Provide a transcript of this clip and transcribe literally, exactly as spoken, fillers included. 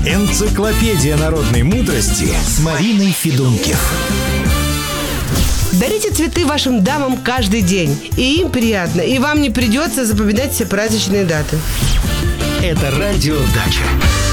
Энциклопедия народной мудрости с Мариной Федункив. Дарите цветы вашим дамам каждый день. И им приятно, и вам не придется запоминать все праздничные даты. Это радио «Дача».